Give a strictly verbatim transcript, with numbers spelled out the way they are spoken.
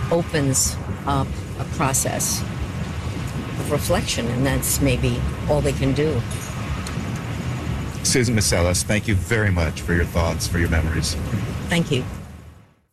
opens up a process of reflection, and that's maybe all they can do. Susan Meiselas, thank you very much for your thoughts, for your memories. Thank you.